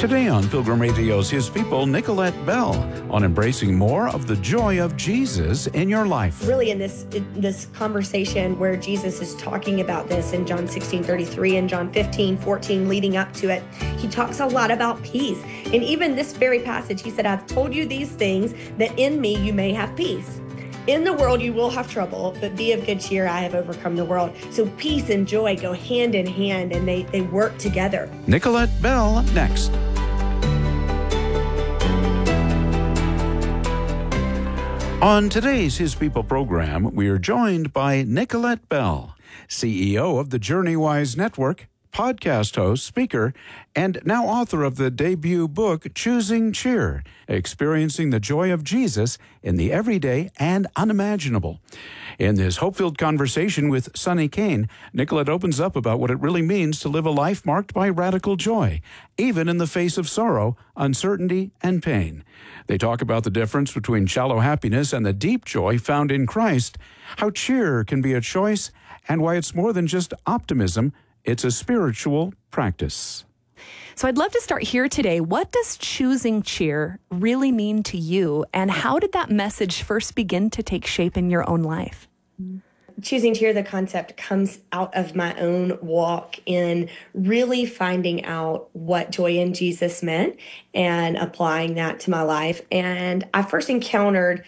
Today on Pilgrim Radio's His People, Nicolette Bell on embracing more of the joy of Jesus in your life. Really in this conversation where Jesus is talking about this in John 16:33 and John 15:14 leading up to it, he talks a lot about peace. And even this very passage, he said, I've told you these things that in me you may have peace. In the world you will have trouble, but be of good cheer, I have overcome the world. So peace and joy go hand in hand, and they work together. Nicolette Bell next. On today's His People program, we are joined by Nicolette Bell, CEO of the JourneyWise Network, podcast host, speaker, and now author of the debut book, Choosing Cheer, Experiencing the Joy of Jesus in the Everyday and Unimaginable. In this hope-filled conversation with Sonny Kane, Nicolette opens up about what it really means to live a life marked by radical joy, even in the face of sorrow, uncertainty, and pain. They talk about the difference between shallow happiness and the deep joy found in Christ, how cheer can be a choice, and why it's more than just optimism, it's a spiritual practice. So I'd love to start here today. What does choosing cheer really mean to you, and how did that message first begin to take shape in your own life? Choosing cheer, the concept comes out of my own walk in really finding out what joy in Jesus meant and applying that to my life. And I first encountered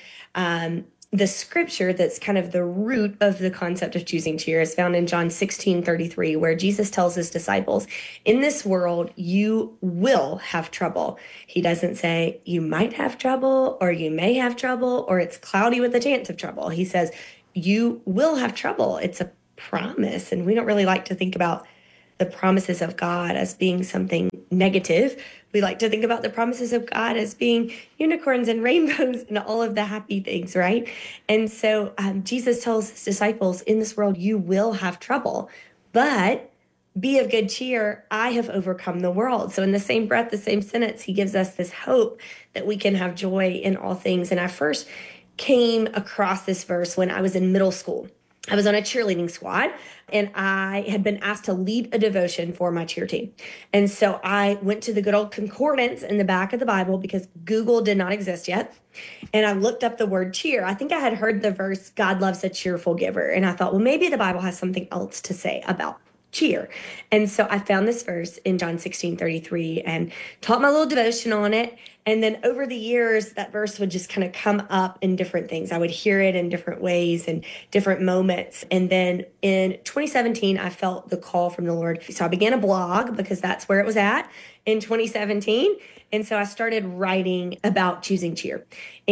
the scripture that's kind of the root of the concept of choosing cheer is found in John 16:33, where Jesus tells his disciples, in this world, you will have trouble. He doesn't say you might have trouble or you may have trouble or it's cloudy with a chance of trouble. He says, you will have trouble. It's a promise. And we don't really like to think about the promises of God as being something negative. We like to think about the promises of God as being unicorns and rainbows and all of the happy things, right? And so Jesus tells his disciples, in this world, you will have trouble, but be of good cheer. I have overcome the world. So in the same breath, the same sentence, he gives us this hope that we can have joy in all things. And I first came across this verse when I was in middle school. I was on a cheerleading squad, and I had been asked to lead a devotion for my cheer team. And so I went to the good old concordance in the back of the Bible because Google did not exist yet. And I looked up the word cheer. I think I had heard the verse, God loves a cheerful giver. And I thought, well, maybe the Bible has something else to say about cheer. And so I found this verse in John 16:33 and taught my little devotion on it. And then over the years, that verse would just kind of come up in different things. I would hear it in different ways and different moments. And then in 2017, I felt the call from the Lord. So I began a blog because that's where it was at in 2017. And so I started writing about choosing cheer.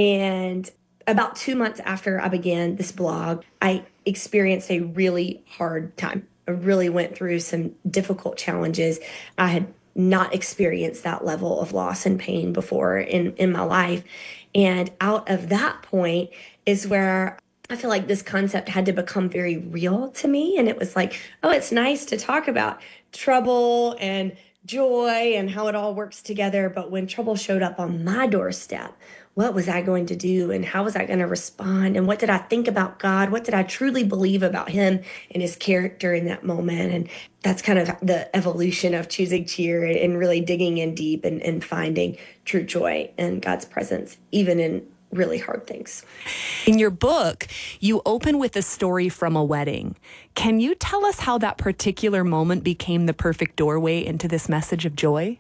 And about 2 months after I began this blog, I experienced a really hard time. I really went through some difficult challenges. I had not experienced that level of loss and pain before in my life. And out of that point is where I feel like this concept had to become very real to me. And it was like, oh, it's nice to talk about trouble and joy and how it all works together. But when trouble showed up on my doorstep, what was I going to do and how was I going to respond? And what did I think about God? What did I truly believe about him and his character in that moment? And that's kind of the evolution of choosing cheer and really digging in deep and finding true joy in God's presence, even in really hard things. In your book, you open with a story from a wedding. Can you tell us how that particular moment became the perfect doorway into this message of joy?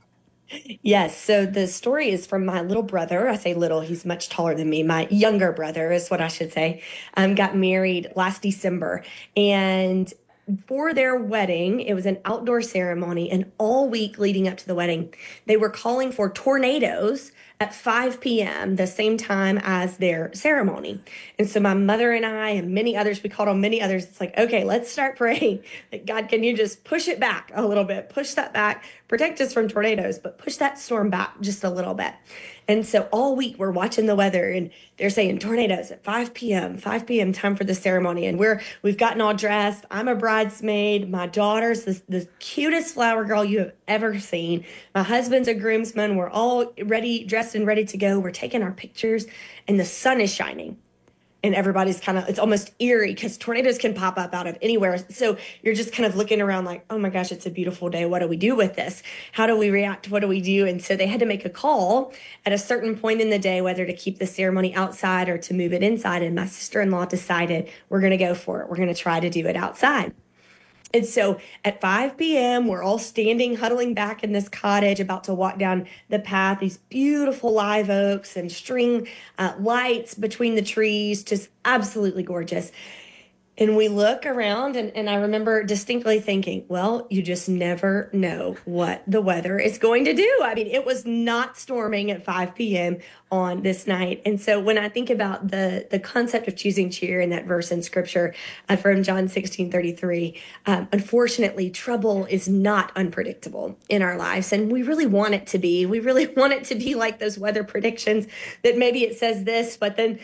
Yes. So the story is from my little brother. I say little, he's much taller than me. My younger brother is what I should say. Got married last December. And for their wedding, it was an outdoor ceremony. And all week leading up to the wedding, they were calling for tornadoes at 5 p.m., the same time as their ceremony. And so my mother and I and many others, we called on many others. It's like, okay, let's start praying. Like, God, can you just push it back a little bit? Push that back. Protect us from tornadoes, but push that storm back just a little bit. And so all week we're watching the weather and they're saying tornadoes at 5 p.m., time for the ceremony. And we've gotten all dressed. I'm a bridesmaid. My daughter's the cutest flower girl you have ever seen. My husband's a groomsman. We're all ready, dressed and ready to go. We're taking our pictures and the sun is shining. and everybody's it's almost eerie because tornadoes can pop up out of anywhere. So you're just kind of looking around like, oh my gosh, it's a beautiful day. What do we do with this? How do we react? What do we do? And so they had to make a call at a certain point in the day, whether to keep the ceremony outside or to move it inside. And my sister-in-law decided we're going to go for it. We're going to try to do it outside. And so at 5 p.m., we're all standing, huddling back in this cottage, about to walk down the path, these beautiful live oaks and string lights between the trees, just absolutely gorgeous. And we look around, and I remember distinctly thinking, well, you just never know what the weather is going to do. I mean, it was not storming at 5 p.m. on this night. And so when I think about the concept of choosing cheer in that verse in scripture from John 16:33, unfortunately, trouble is not unpredictable in our lives. And we really want it to be. We really want it to be like those weather predictions that maybe it says this, but then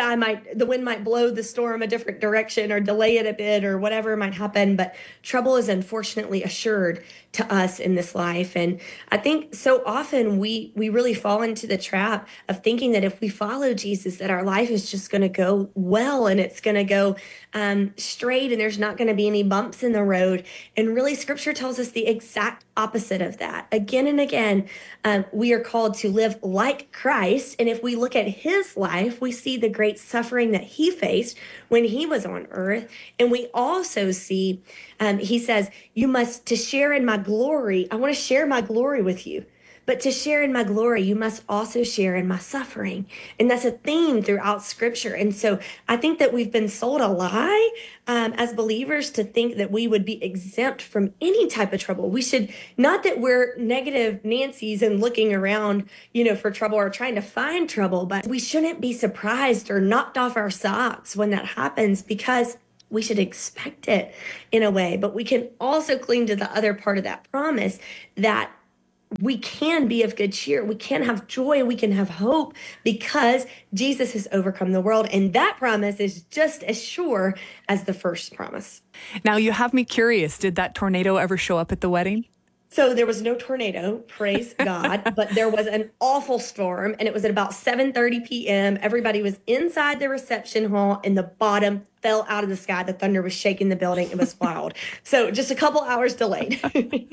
the wind might blow the storm a different direction or delay it a bit or whatever might happen. But trouble is unfortunately assured to us in this life. And I think so often we really fall into the trap of thinking that if we follow Jesus, that our life is just going to go well and it's going to go straight and there's not going to be any bumps in the road. And really, scripture tells us the exact opposite of that. Again and again, we are called to live like Christ. And if we look at his life, we see the great suffering that he faced when he was on earth. And we also see, he says, you must, to share in my glory, I want to share my glory with you. But to share in my glory, you must also share in my suffering. And that's a theme throughout scripture. And so I think that we've been sold a lie as believers to think that we would be exempt from any type of trouble. We should, not that we're negative Nancy's and looking around, for trouble or trying to find trouble, but we shouldn't be surprised or knocked off our socks when that happens, because we should expect it in a way. But we can also cling to the other part of that promise that we can be of good cheer. We can have joy. We can have hope because Jesus has overcome the world. And that promise is just as sure as the first promise. Now you have me curious. Did that tornado ever show up at the wedding? So there was no tornado, praise God, but there was an awful storm, and it was at about 7:30 p.m. Everybody was inside the reception hall, and the bottom fell out of the sky. The thunder was shaking the building. It was wild. So just a couple hours delayed.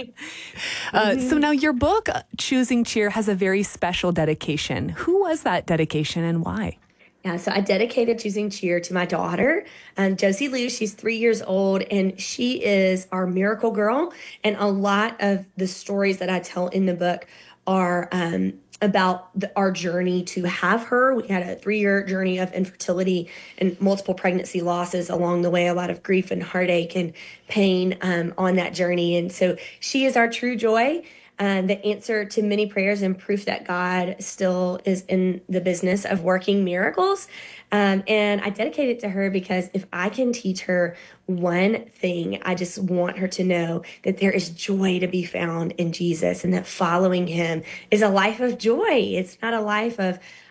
So now your book, Choosing Cheer, has a very special dedication. Who was that dedication and why? Yeah, so I dedicated Choosing Cheer to my daughter, Josie Lou. She's 3 years old, and she is our miracle girl. And a lot of the stories that I tell in the book are about our journey to have her. We had a 3-year journey of infertility and multiple pregnancy losses along the way, a lot of grief and heartache and pain on that journey. And so she is our true joy. The answer to many prayers and proof that God still is in the business of working miracles. And I dedicate it to her because if I can teach her one thing, I just want her to know that there is joy to be found in Jesus and that following him is a life of joy. It's not a life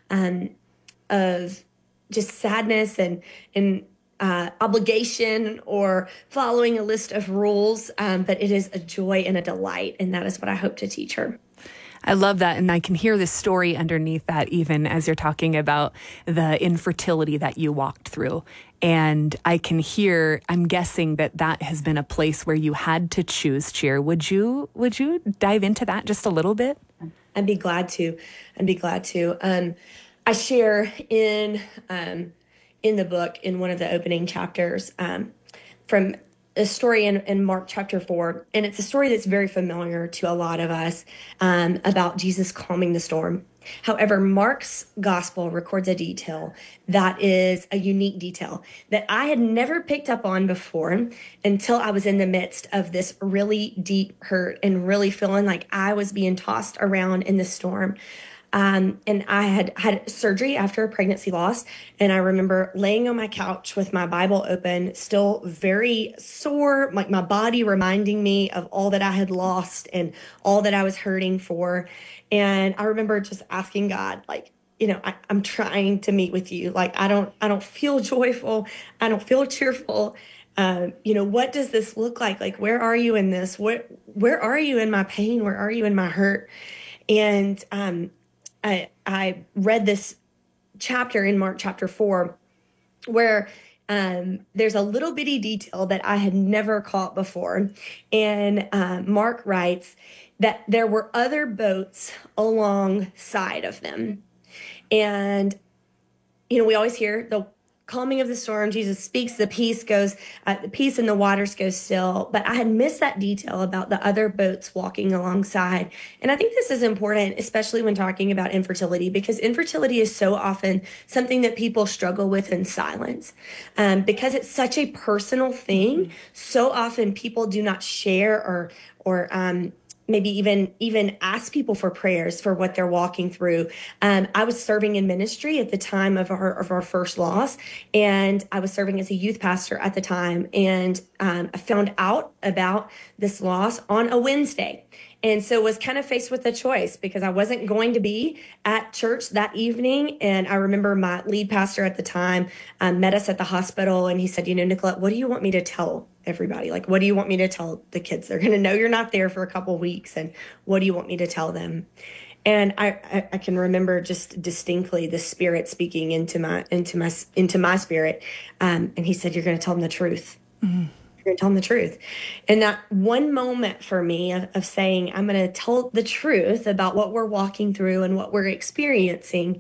of just sadness and obligation or following a list of rules, but it is a joy and a delight, and that is what I hope to teach her. I love that, and I can hear the story underneath that even as you're talking about the infertility that you walked through. And I can hear, I'm guessing that has been a place where you had to choose cheer. Would you dive into that just a little bit? I'd be glad to. I share in the book, in one of the opening chapters, from a story in Mark chapter 4. And it's a story that's very familiar to a lot of us about Jesus calming the storm. However, Mark's gospel records a detail that is a unique detail that I had never picked up on before until I was in the midst of this really deep hurt and really feeling like I was being tossed around in the storm. And I had surgery after a pregnancy loss. And I remember laying on my couch with my Bible open, still very sore, like my body reminding me of all that I had lost and all that I was hurting for. And I remember just asking God, like, I'm trying to meet with you. Like, I don't feel joyful. I don't feel cheerful. What does this look like? Like, where are you in this? Where are you in my pain? Where are you in my hurt? And, I read this chapter in Mark chapter 4 where there's a little bitty detail that I had never caught before. And Mark writes that there were other boats alongside of them. And, we always hear the calming of the storm. Jesus speaks, the peace and the waters go still. But I had missed that detail about the other boats walking alongside. And I think this is important, especially when talking about infertility, because infertility is so often something that people struggle with in silence. Because it's such a personal thing, so often people do not share or maybe even ask people for prayers for what they're walking through. I was serving in ministry at the time of our first loss, and I was serving as a youth pastor at the time. And I found out about this loss on a Wednesday. And so was kind of faced with a choice because I wasn't going to be at church that evening. And I remember my lead pastor at the time met us at the hospital, and he said, Nicolette, what do you want me to tell everybody? Like, what do you want me to tell the kids? They're going to know you're not there for a couple of weeks. And what do you want me to tell them? And I can remember just distinctly the Spirit speaking into my spirit. And he said, you're going to tell them the truth. Mm-hmm. You're going to tell them the truth. And that one moment for me of saying, I'm going to tell the truth about what we're walking through and what we're experiencing,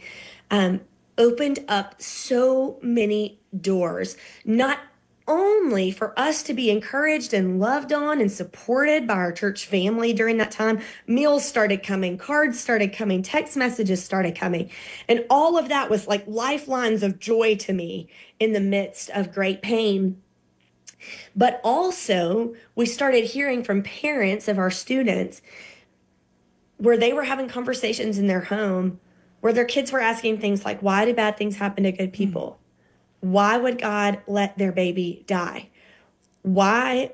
opened up so many doors, not only for us to be encouraged and loved on and supported by our church family during that time. Meals started coming, cards started coming, text messages started coming. And all of that was like lifelines of joy to me in the midst of great pain. But also, we started hearing from parents of our students where they were having conversations in their home where their kids were asking things like, why do bad things happen to good people? Why would God let their baby die? Why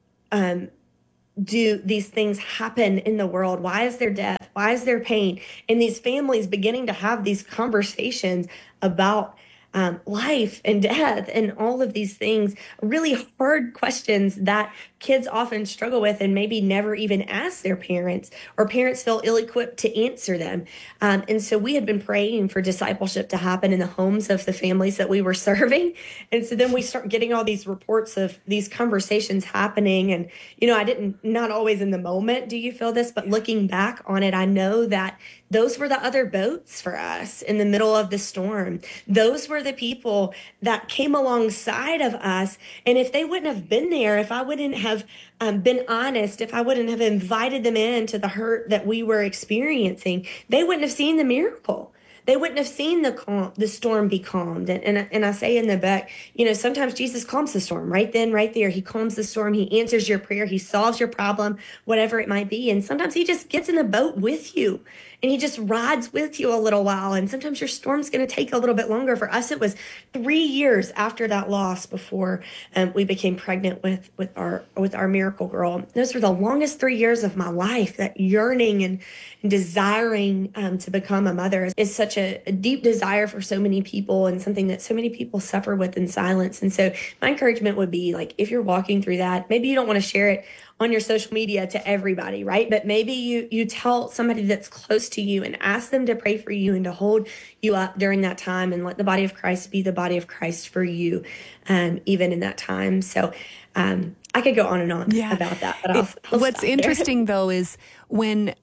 do these things happen in the world? Why is there death? Why is there pain? And these families beginning to have these conversations about life and death and all of these things, really hard questions that kids often struggle with and maybe never even ask their parents, or parents feel ill-equipped to answer them. And so we had been praying for discipleship to happen in the homes of the families that we were serving. And so then we start getting all these reports of these conversations happening. And, not always in the moment do you feel this, but looking back on it, I know that those were the other boats for us in the middle of the storm. Those were the people that came alongside of us. And if they wouldn't have been there, if I wouldn't have been honest, if I wouldn't have invited them into the hurt that we were experiencing, they wouldn't have seen the miracle. They wouldn't have seen the storm be calmed. And I say in the book, sometimes Jesus calms the storm right then, right there. He calms the storm. He answers your prayer. He solves your problem, whatever it might be. And sometimes he just gets in the boat with you and he just rides with you a little while. And sometimes your storm's going to take a little bit longer. For us, it was 3 years after that loss before we became pregnant with our miracle girl. Those were the longest 3 years of my life. That yearning and desiring to become a mother is such a deep desire for so many people, and something that so many people suffer with in silence. And so my encouragement would be, like, if you're walking through that, maybe you don't want to share it on your social media to everybody, right? But maybe you tell somebody that's close to you and ask them to pray for you and to hold you up during that time, and let the body of Christ be the body of Christ for you, even in that time. So I could go on and on about that, but I'll what's interesting though is when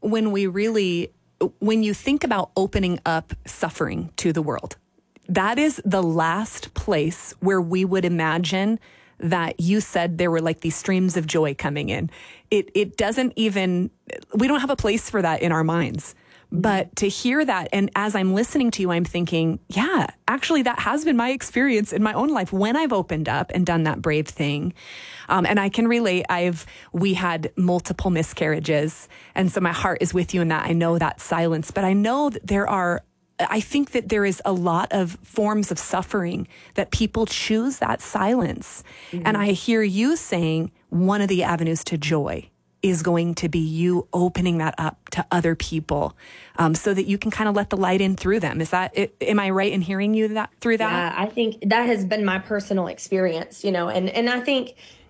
you think about opening up suffering to the world, that is the last place where we would imagine that you said there were like these streams of joy coming in. It doesn't even, we don't have a place for that in our minds. But to hear that, and as I'm listening to you, I'm thinking, yeah, actually that has been my experience in my own life when I've opened up and done that brave thing. And I can relate. We had multiple miscarriages. And so my heart is with you in that. I know that silence, but I know that I think that there is a lot of forms of suffering that people choose that silence. Mm-hmm. And I hear you saying one of the avenues to joy is going to be you opening that up to other people, so that you can kind of let the light in through them. Is that it? Am I right in hearing you through that? Yeah, I think that has been my personal experience, and I think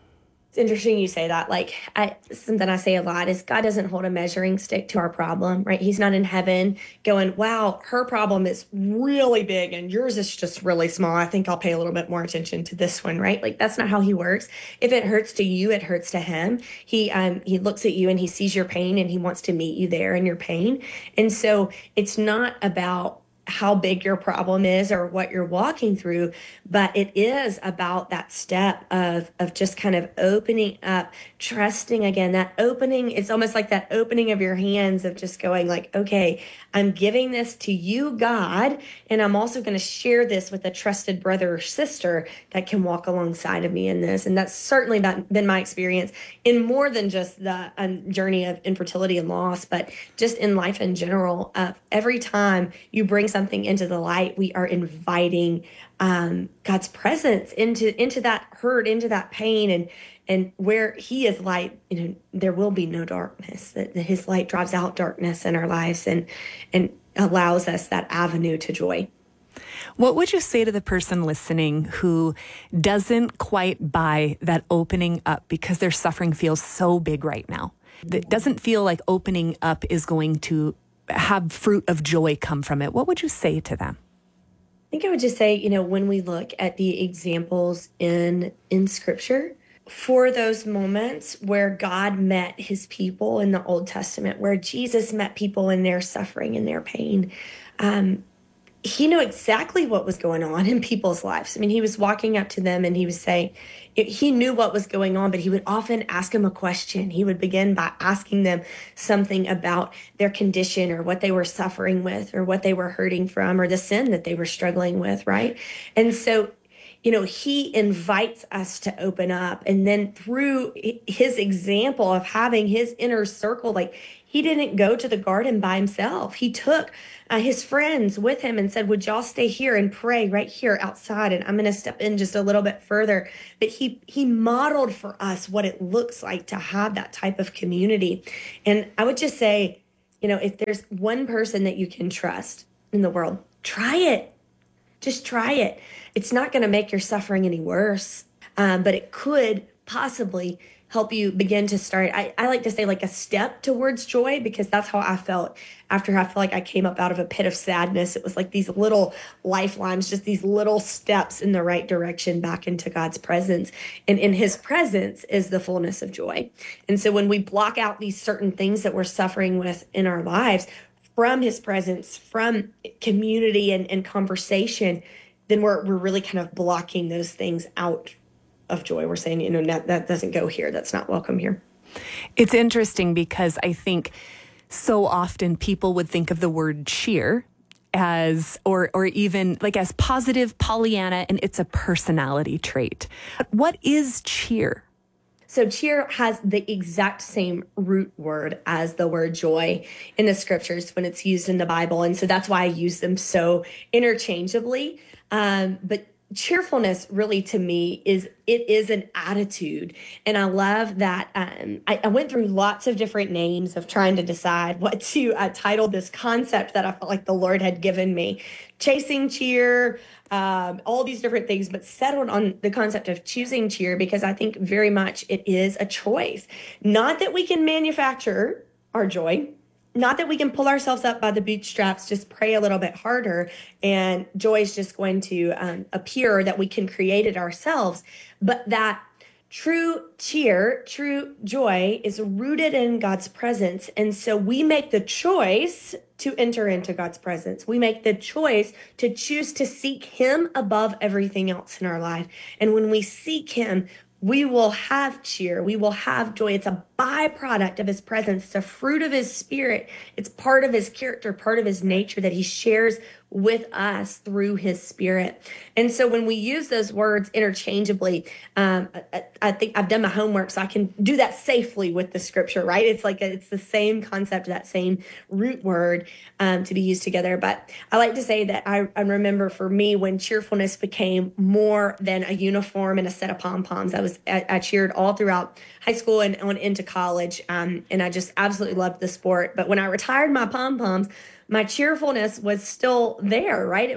It's interesting you say that. Something I say a lot is God doesn't hold a measuring stick to our problem, right? He's not in heaven going, wow, her problem is really big and yours is just really small. I think I'll pay a little bit more attention to this one, right? Like that's not how he works. If it hurts to you, it hurts to him. He looks at you and he sees your pain and he wants to meet you there in your pain. And so it's not about how big your problem is or what you're walking through, but it is about that step of just kind of opening up, trusting again. That opening, it's almost like that opening of your hands of just going like, okay, I'm giving this to you, God, and I'm also going to share this with a trusted brother or sister that can walk alongside of me in this. And that's certainly been my experience in more than just the journey of infertility and loss, but just in life in general. Every time you bring something into the light, we are inviting God's presence into that hurt, into that pain, and where He is light, there will be no darkness. That His light drives out darkness in our lives and allows us that avenue to joy. What would you say to the person listening who doesn't quite buy that opening up because their suffering feels so big right now? That doesn't feel like opening up is going to have fruit of joy come from it. What would you say to them? I think I would just say, when we look at the examples in Scripture, for those moments where God met His people in the Old Testament, where Jesus met people in their suffering and their pain, He knew exactly what was going on in people's lives. I mean, He was walking up to them and He was saying, He knew what was going on, but He would often ask them a question. He would begin by asking them something about their condition or what they were suffering with or what they were hurting from or the sin that they were struggling with, right? And so, He invites us to open up. And then through His example of having His inner circle, He didn't go to the garden by Himself. He took His friends with Him and said, would y'all stay here and pray right here outside? And I'm going to step in just a little bit further. But he modeled for us what it looks like to have that type of community. And I would just say, if there's one person that you can trust in the world, try it. Just try it. It's not going to make your suffering any worse, but it could possibly help you begin to start. I like to say like a step towards joy, because that's how I felt after I felt like I came up out of a pit of sadness. It was like these little lifelines, just these little steps in the right direction back into God's presence. And in His presence is the fullness of joy. And so when we block out these certain things that we're suffering with in our lives from His presence, from community and conversation, then we're really kind of blocking those things out of joy. We're saying, that doesn't go here. That's not welcome here. It's interesting because I think so often people would think of the word cheer as, or even like as positive Pollyanna, and it's a personality trait. What is cheer? So cheer has the exact same root word as the word joy in the Scriptures when it's used in the Bible. And so that's why I use them so interchangeably. But cheerfulness really to me is an attitude. And I love that. I went through lots of different names of trying to decide what to title this concept that I felt like the Lord had given me. Chasing cheer, all these different things, but settled on the concept of choosing cheer because I think very much it is a choice. Not that we can manufacture our joy, not that we can pull ourselves up by the bootstraps, just pray a little bit harder and joy is just going to appear, that we can create it ourselves, but that true cheer, true joy is rooted in God's presence. And so we make the choice to enter into God's presence. We make the choice to choose to seek Him above everything else in our life. And when we seek Him, we will have cheer. We will have joy. It's a byproduct of His presence. It's a fruit of His Spirit. It's part of His character, part of His nature that He shares with us through His Spirit. And so when we use those words interchangeably, I think I've done my homework so I can do that safely with the Scripture, right? It's like it's the same concept, that same root word to be used together. But I like to say that I remember for me when cheerfulness became more than a uniform and a set of pom-poms. I cheered all throughout high school and on into college, and I just absolutely loved the sport. But when I retired my pom-poms, my cheerfulness was still there, right? It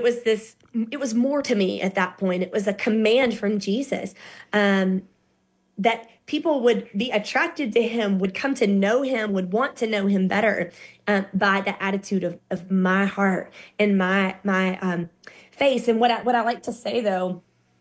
was more to me at that point. It was a command from Jesus. that people would be attracted to him, would come to know him, would want to know him better by the attitude of my heart and my face. And what I like to say, though,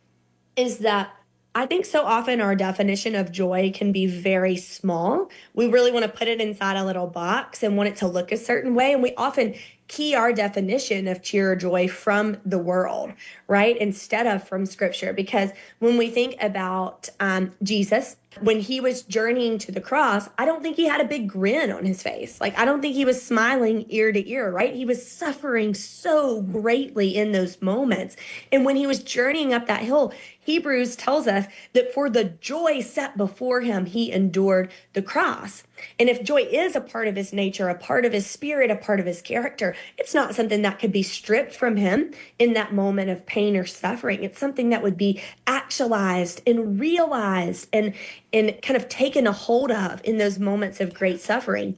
is that I think so often our definition of joy can be very small. We really want to put it inside a little box and want it to look a certain way. And we often key our definition of cheer or joy from the world, right? Instead of from scripture. Because when we think about Jesus, when he was journeying to the cross, I don't think he had a big grin on his face. Like, I don't think he was smiling ear to ear, right? He was suffering so greatly in those moments. And when he was journeying up that hill, Hebrews tells us that for the joy set before him, he endured the cross. And if joy is a part of his nature, a part of his spirit, a part of his character, it's not something that could be stripped from him in that moment of pain or suffering. It's something that would be actualized and realized and kind of taken a hold of in those moments of great suffering.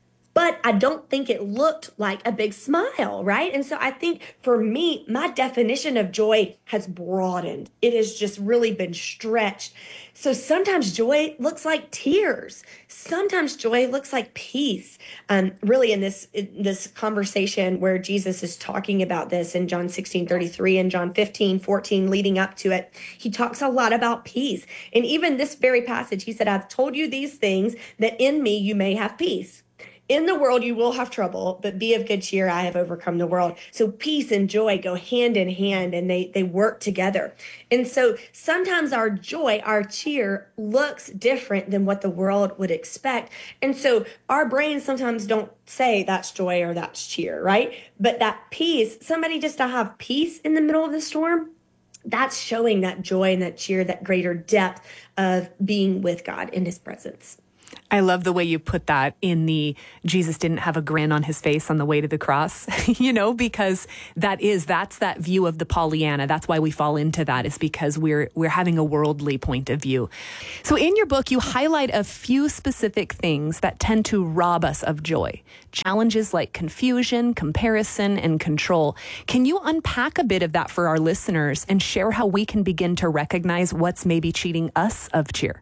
But I don't think it looked like a big smile, right? And so I think for me, my definition of joy has broadened. It has just really been stretched. So sometimes joy looks like tears. Sometimes joy looks like peace. Really in this conversation where Jesus is talking about this in John 16:33 and John 15:14 leading up to it, he talks a lot about peace. And even this very passage, he said, I've told you these things that in me you may have peace. In the world, you will have trouble, but be of good cheer. I have overcome the world. So peace and joy go hand in hand and they work together. And so sometimes our joy, our cheer looks different than what the world would expect. And so our brains sometimes don't say that's joy or that's cheer, right? But that peace, somebody just to have peace in the middle of the storm, that's showing that joy and that cheer, that greater depth of being with God in his presence. I love the way you put that in the Jesus didn't have a grin on his face on the way to the cross, because that's that view of the Pollyanna. That's why we fall into that, is because we're having a worldly point of view. So in your book, you highlight a few specific things that tend to rob us of joy. Challenges like confusion, comparison, and control. Can you unpack a bit of that for our listeners and share how we can begin to recognize what's maybe cheating us of cheer?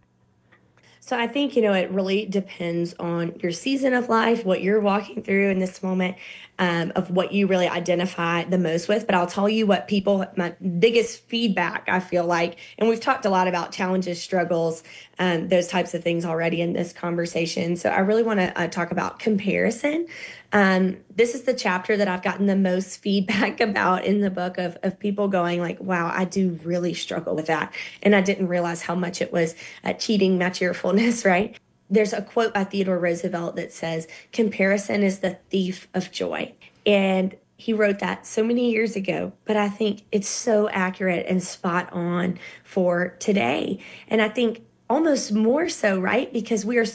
So I think, it really depends on your season of life, what you're walking through in this moment, of what you really identify the most with. But I'll tell you what my biggest feedback, I feel like, and we've talked a lot about challenges, struggles, those types of things already in this conversation. So I really want to talk about comparison. This is the chapter that I've gotten the most feedback about in the book of people going like, wow, I do really struggle with that. And I didn't realize how much it was cheating my cheerfulness, right? There's a quote by Theodore Roosevelt that says, comparison is the thief of joy. And he wrote that so many years ago, but I think it's so accurate and spot on for today. And I think almost more so, right? Because we are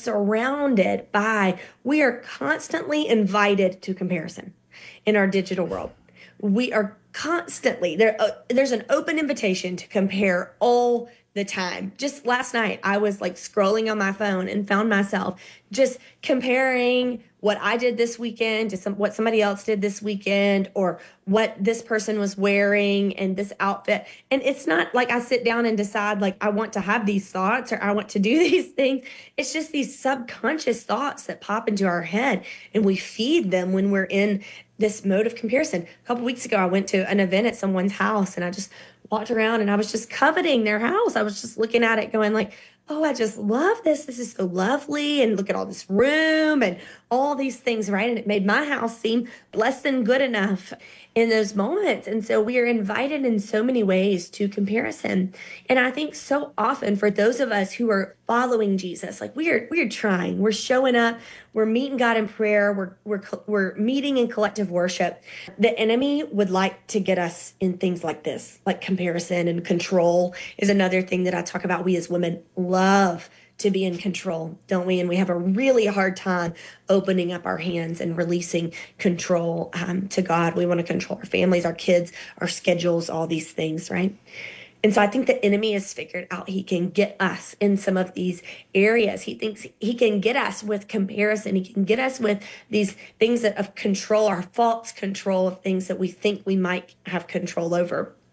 we are constantly invited to comparison in our digital world. We are constantly, there's an open invitation to compare all the time. Just last night, I was like scrolling on my phone and found myself just comparing what I did this weekend to what somebody else did this weekend, or what this person was wearing and this outfit. And it's not like I sit down and decide like I want to have these thoughts or I want to do these things. It's just these subconscious thoughts that pop into our head, and we feed them when we're in this mode of comparison. A couple weeks ago, I went to an event at someone's house and I just walked around and I was just coveting their house. I was just looking at it going like, oh, I just love this. This is so lovely. And look at all this room and all these things, right? And it made my house seem less than good enough in those moments. And so we are invited in so many ways to comparison. And I think so often for those of us who are following Jesus, like we are trying, we're showing up, we're meeting God in prayer, we're meeting in collective worship. The enemy would like to get us in things like this, like comparison and control is another thing that I talk about. We as women love to be in control, don't we? And we have a really hard time opening up our hands and releasing control to God. We want to control our families, our kids, our schedules, all these things, right? And so I think the enemy has figured out he can get us in some of these areas. He thinks he can get us with comparison. He can get us with these things of control, our false control of things that we think we might have control over.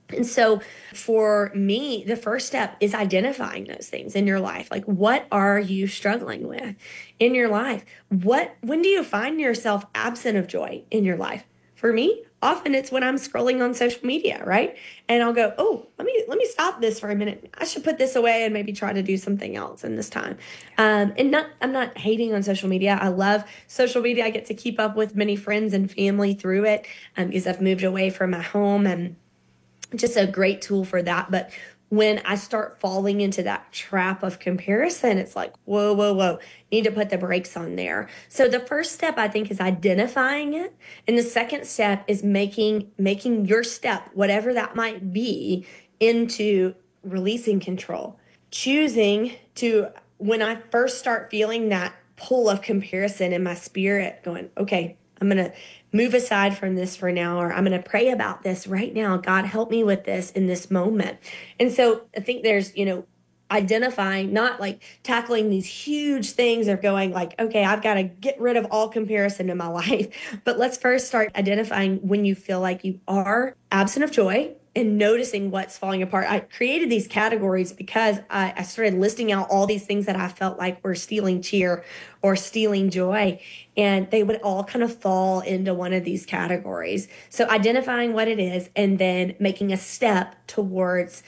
And so for me, the first step is identifying those things in your life. Like, what are you struggling with in your life? When do you find yourself absent of joy in your life? For me, often it's when I'm scrolling on social media, right? And I'll go, oh, let me stop this for a minute. I should put this away and maybe try to do something else in this time. I'm not hating on social media. I love social media. I get to keep up with many friends and family through it because I've moved away from my home, and just a great tool for that. But when I start falling into that trap of comparison, it's like, whoa, whoa, whoa, need to put the brakes on there. So the first step, I think, is identifying it. And the second step is making your step, whatever that might be, into releasing control. Choosing to, when I first start feeling that pull of comparison in my spirit, going, okay, I'm going to move aside from this for now, or I'm going to pray about this right now. God, help me with this in this moment. And so I think there's, identifying, not like tackling these huge things or going like, okay, I've got to get rid of all comparison in my life. But let's first start identifying when you feel like you are absent of joy and noticing what's falling apart. I created these categories because I started listing out all these things that I felt like were stealing cheer or stealing joy. And they would all kind of fall into one of these categories. So identifying what it is and then making a step towards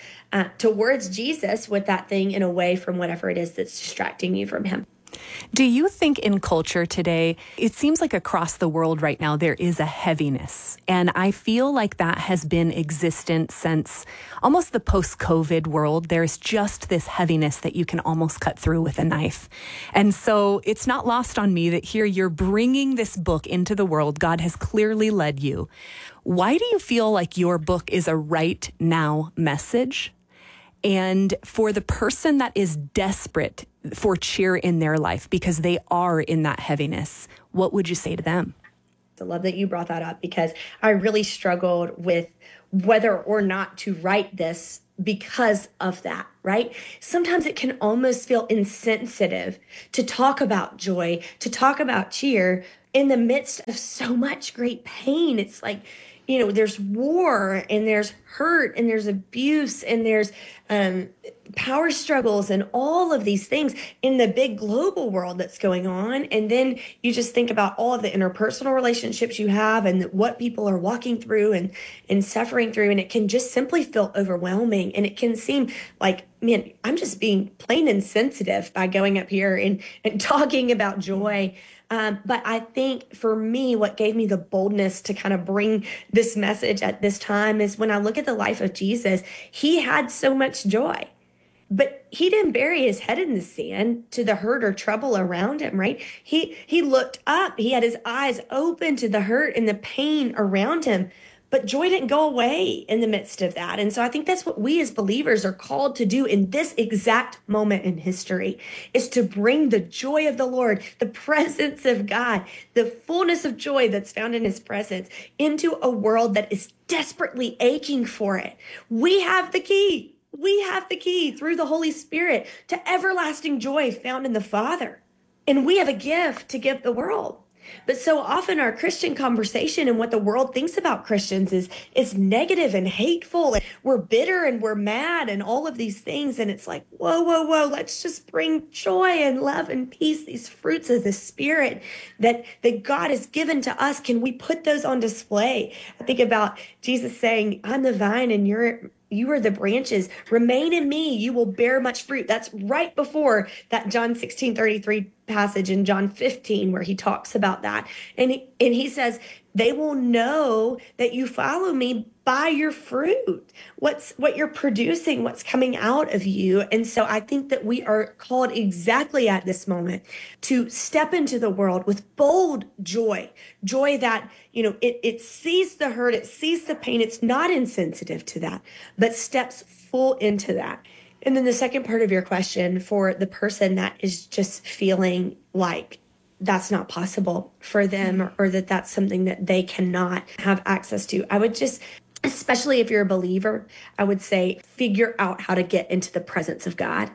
Jesus with that thing and away from whatever it is that's distracting you from him. Do you think in culture today, it seems like across the world right now, there is a heaviness. And I feel like that has been existent since almost the post-COVID world. There's just this heaviness that you can almost cut through with a knife. And so it's not lost on me that here you're bringing this book into the world. God has clearly led you. Why do you feel like your book is a right now message? And for the person that is desperate for cheer in their life because they are in that heaviness, what would you say to them? I love that you brought that up because I really struggled with whether or not to write this because of that, right? Sometimes it can almost feel insensitive to talk about joy, to talk about cheer in the midst of so much great pain. It's like, there's war and there's hurt and there's abuse and there's power struggles and all of these things in the big global world that's going on. And then you just think about all of the interpersonal relationships you have and what people are walking through and suffering through. And it can just simply feel overwhelming. And it can seem like, man, I'm just being plain insensitive by going up here and talking about joy. But I think for me, what gave me the boldness to kind of bring this message at this time is when I look at the life of Jesus, he had so much joy, but he didn't bury his head in the sand to the hurt or trouble around him, right? He looked up. He had his eyes open to the hurt and the pain around him. But joy didn't go away in the midst of that. And so I think that's what we as believers are called to do in this exact moment in history, is to bring the joy of the Lord, the presence of God, the fullness of joy that's found in his presence into a world that is desperately aching for it. We have the key. We have the key through the Holy Spirit to everlasting joy found in the Father. And we have a gift to give the world. But so often our Christian conversation and what the world thinks about Christians is negative and hateful. And we're bitter and we're mad and all of these things. And it's like, whoa, whoa, whoa, let's just bring joy and love and peace, these fruits of the Spirit that God has given to us. Can we put those on display? I think about Jesus saying, I'm the vine and you are the branches. Remain in me. You will bear much fruit. That's right before that John 16:33 passage in John 15, where he talks about that. And he says, they will know that you follow me by your fruit, what you're producing, what's coming out of you. And so I think that we are called exactly at this moment to step into the world with bold joy that, it sees the hurt, it sees the pain. It's not insensitive to that, but steps full into that. And then the second part of your question, for the person that is just feeling like that's not possible for them, or that that's something that they cannot have access to, I would just, especially if you're a believer, I would say figure out how to get into the presence of God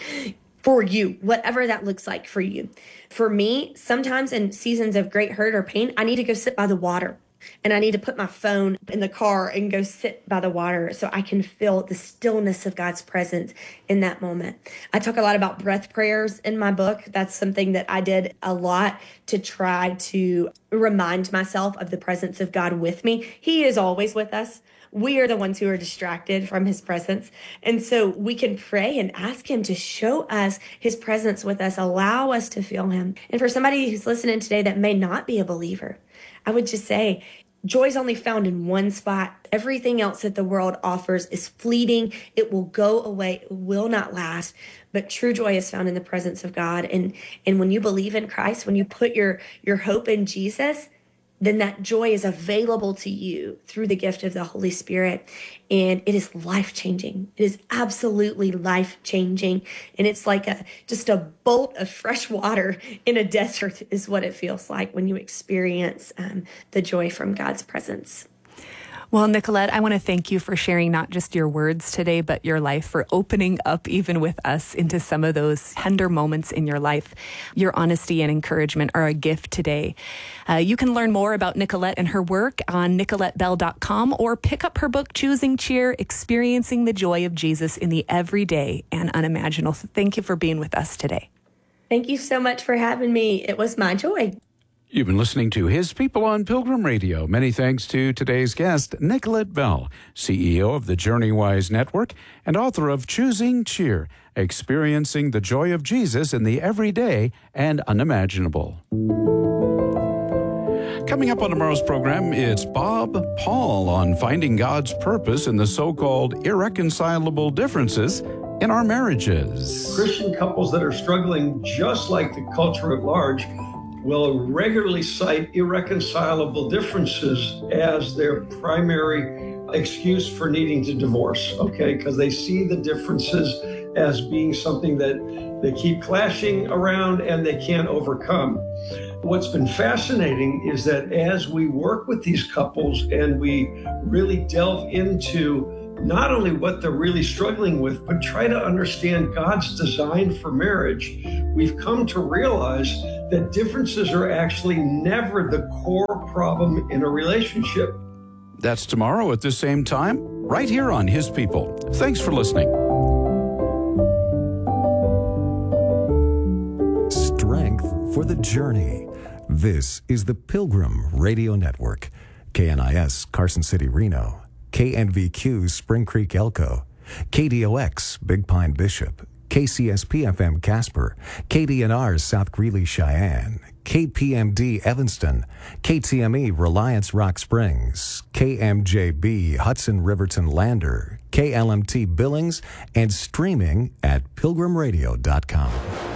for you, whatever that looks like for you. For me, sometimes in seasons of great hurt or pain, I need to go sit by the water. And I need to put my phone in the car and go sit by the water so I can feel the stillness of God's presence in that moment. I talk a lot about breath prayers in my book. That's something that I did a lot to try to remind myself of the presence of God with me. He is always with us. We are the ones who are distracted from his presence. And so we can pray and ask him to show us his presence with us, allow us to feel him. And for somebody who's listening today that may not be a believer, I would just say, joy is only found in one spot. Everything else that the world offers is fleeting. It will go away. It will not last. But true joy is found in the presence of God. And when you believe in Christ, when you put your hope in Jesus, then that joy is available to you through the gift of the Holy Spirit. And it is life-changing. It is absolutely life-changing. And it's like just a bolt of fresh water in a desert is what it feels like when you experience the joy from God's presence. Well, Nicolette, I want to thank you for sharing not just your words today, but your life, for opening up even with us into some of those tender moments in your life. Your honesty and encouragement are a gift today. You can learn more about Nicolette and her work on NicoletteBell.com or pick up her book, Choosing Cheer, Experiencing the Joy of Jesus in the Everyday and Unimaginable. So thank you for being with us today. Thank you so much for having me. It was my joy. You've been listening to His People on Pilgrim Radio. Many thanks to today's guest, Nicolette Bell, CEO of the JourneyWise Network and author of Choosing Cheer, Experiencing the Joy of Jesus in the Everyday and Unimaginable. Coming up on tomorrow's program, it's Bob Paul on finding God's purpose in the so-called irreconcilable differences in our marriages. Christian couples that are struggling, just like the culture at large, will regularly cite irreconcilable differences as their primary excuse for needing to divorce, okay? Because they see the differences as being something that they keep clashing around and they can't overcome. What's been fascinating is that as we work with these couples and we really delve into not only what they're really struggling with, but try to understand God's design for marriage, we've come to realize that differences are actually never the core problem in a relationship. That's tomorrow at the same time, right here on His People. Thanks for listening. Strength for the journey. This is the Pilgrim Radio Network. KNIS, Carson City, Reno. KNVQ, Spring Creek, Elko. KDOX, Big Pine, Bishop. KCSP-FM, Casper. KDNR, South Greeley, Cheyenne. KPMD, Evanston. KTME, Reliance, Rock Springs. KMJB, Hudson, Riverton, Lander. KLMT, Billings, and streaming at pilgrimradio.com.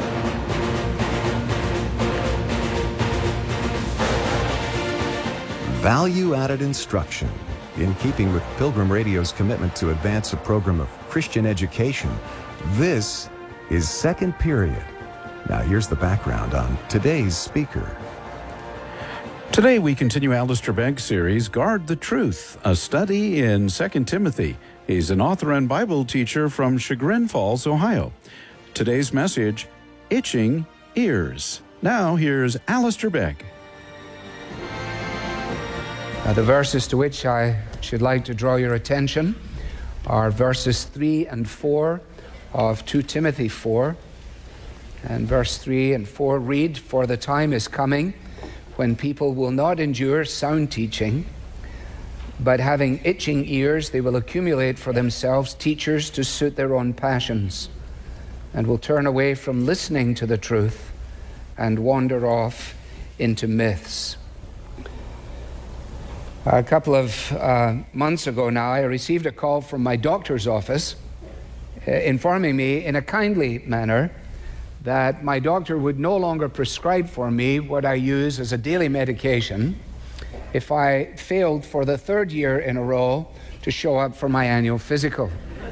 Value-added instruction. In keeping with Pilgrim Radio's commitment to advance a program of Christian education, this is Second Period. Now here's the background on today's speaker. Today we continue Alistair Begg's series, Guard the Truth, a study in 2 Timothy. He's an author and Bible teacher from Chagrin Falls, Ohio. Today's message, Itching Ears. Now here's Alistair Begg. The verses to which I should like to draw your attention are verses 3 and 4 of 2 Timothy 4. And verse 3 and 4 read, "For the time is coming when people will not endure sound teaching, but having itching ears, they will accumulate for themselves teachers to suit their own passions, and will turn away from listening to the truth and wander off into myths." A couple of months ago now, I received a call from my doctor's office informing me in a kindly manner that my doctor would no longer prescribe for me what I use as a daily medication if I failed for the third year in a row to show up for my annual physical.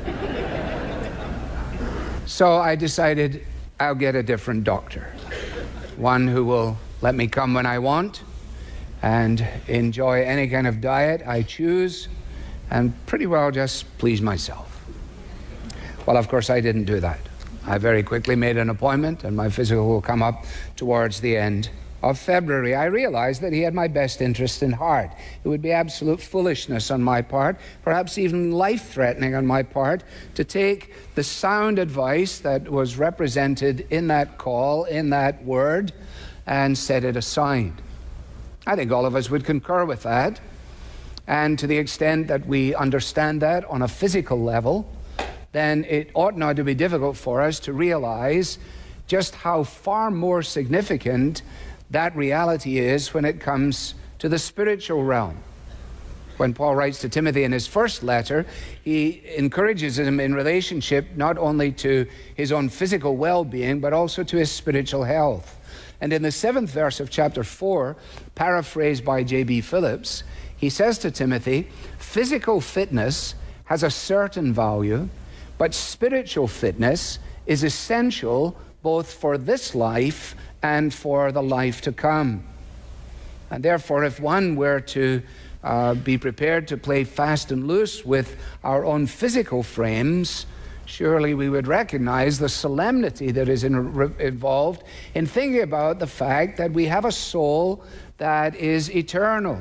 So I decided I'll get a different doctor, one who will let me come when I want and enjoy any kind of diet I choose and pretty well just please myself. Well, of course, I didn't do that. I very quickly made an appointment, and my physical will come up towards the end of February, I realized that he had my best interest in heart. It would be absolute foolishness on my part, perhaps even life-threatening on my part, to take the sound advice that was represented in that call, in that word, and set it aside. I think all of us would concur with that. And to the extent that we understand that on a physical level, then it ought not to be difficult for us to realize just how far more significant that reality is when it comes to the spiritual realm. When Paul writes to Timothy in his first letter, he encourages him in relationship not only to his own physical well-being, but also to his spiritual health. And in the 7th verse of chapter 4, paraphrased by J.B. Phillips, he says to Timothy, physical fitness has a certain value, but spiritual fitness is essential both for this life and for the life to come. And therefore, if one were to be prepared to play fast and loose with our own physical frames, surely we would recognize the solemnity that is involved in thinking about the fact that we have a soul that is eternal.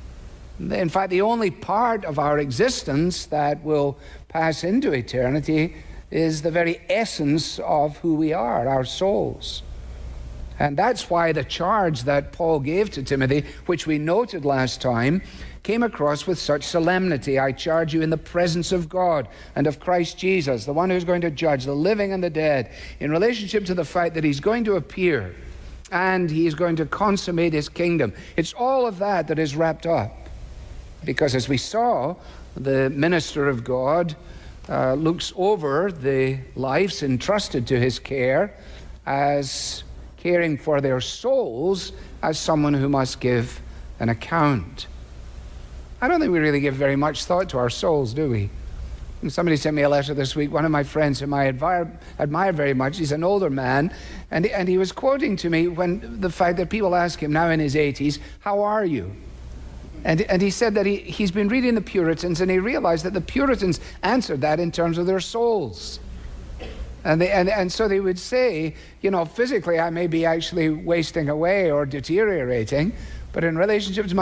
In fact, the only part of our existence that will pass into eternity is the very essence of who we are, our souls. And that's why the charge that Paul gave to Timothy, which we noted last time, came across with such solemnity. I charge you in the presence of God and of Christ Jesus, the one who's going to judge the living and the dead, in relationship to the fact that he's going to appear and he's going to consummate his kingdom. It's all of that that is wrapped up. Because as we saw, the minister of God looks over the lives entrusted to his care as caring for their souls as someone who must give an account. I don't think we really give very much thought to our souls, do we? And somebody sent me a letter this week, one of my friends whom I admire very much. He's an older man, and he was quoting to me when the fact that people ask him now in his 80s, how are you? And he said that he's been reading the Puritans, and he realized that the Puritans answered that in terms of their souls. And so they would say, you know, physically I may be actually wasting away or deteriorating, but in relationship to